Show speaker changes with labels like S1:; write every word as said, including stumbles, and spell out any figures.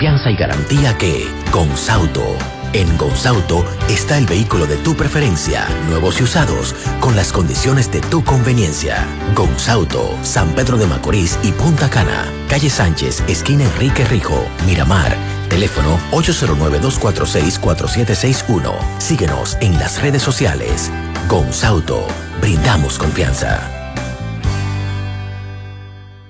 S1: confianza y garantía que Gonzauto. En Gonzauto está el vehículo de tu preferencia, nuevos y usados, con las condiciones de tu conveniencia. Gonzauto, San Pedro de Macorís y Punta Cana, calle Sánchez, esquina Enrique Rijo, Miramar. Teléfono ocho cero nueve, dos cuatro seis, cuatro siete seis uno. Síguenos en las redes sociales. Gonzauto, brindamos confianza.